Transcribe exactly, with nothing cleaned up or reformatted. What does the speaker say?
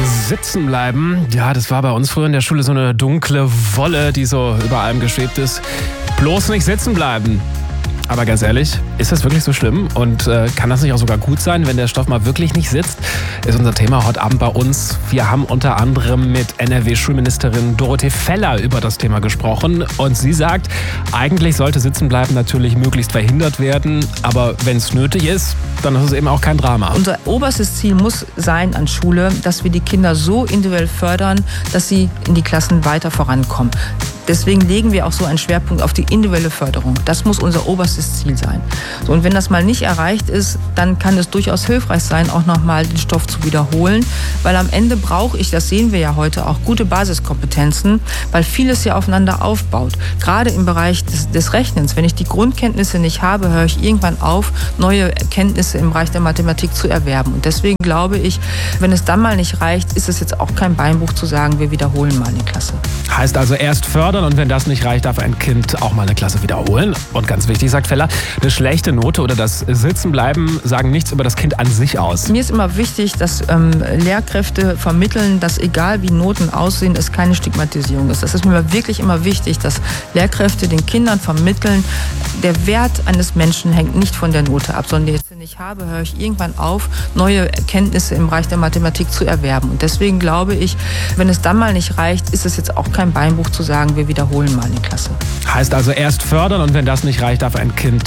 Sitzen bleiben, ja, das war bei uns früher in der Schule so eine dunkle Wolle, die so über allem geschwebt ist. Bloß nicht sitzen bleiben. Aber ganz ehrlich, ist das wirklich so schlimm? Und äh, kann das nicht auch sogar gut sein, wenn der Stoff mal wirklich nicht sitzt? Ist unser Thema heute Abend bei uns. Wir haben unter anderem mit N R W-Schulministerin Dorothee Feller über das Thema gesprochen. Und sie sagt, eigentlich sollte Sitzenbleiben natürlich möglichst verhindert werden. Aber wenn es nötig ist, dann ist es eben auch kein Drama. Unser oberstes Ziel muss sein an Schule, dass wir die Kinder so individuell fördern, dass sie in die Klassen weiter vorankommen. Deswegen legen wir auch so einen Schwerpunkt auf die individuelle Förderung. Das muss unser oberstes Ziel sein. So, und wenn das mal nicht erreicht ist, dann kann es durchaus hilfreich sein, auch nochmal den Stoff zu wiederholen. Weil am Ende brauche ich, das sehen wir ja heute, auch gute Basiskompetenzen, weil vieles ja aufeinander aufbaut. Gerade im Bereich des, des Rechnens. Wenn ich die Grundkenntnisse nicht habe, höre ich irgendwann auf, neue Kenntnisse im Bereich der Mathematik zu erwerben. Und deswegen glaube ich, wenn es dann mal nicht reicht, ist es jetzt auch kein Beinbruch zu sagen, wir wiederholen mal eine Klasse. Heißt also erst fördern und wenn das nicht reicht, darf ein Kind auch mal eine Klasse wiederholen. Und ganz wichtig, sagt Feller, eine schlechte Note oder das Sitzenbleiben sagen nichts über das Kind an sich aus. Mir ist immer wichtig, dass ähm, Lehrkräfte vermitteln, dass egal wie Noten aussehen, es keine Stigmatisierung ist. Das ist mir wirklich immer wichtig, dass Lehrkräfte den Kindern vermitteln, der Wert eines Menschen hängt nicht von der Note ab, sondern jetzt, wenn ich habe, höre ich irgendwann auf, neue Kenntnisse im Bereich der Mathematik zu erwerben. Und deswegen glaube ich, wenn es dann mal nicht reicht, ist es jetzt auch kein Beinbruch zu sagen, wir wiederholen mal eine Klasse. Heißt also erst fördern und wenn das nicht reicht, darf ein Kind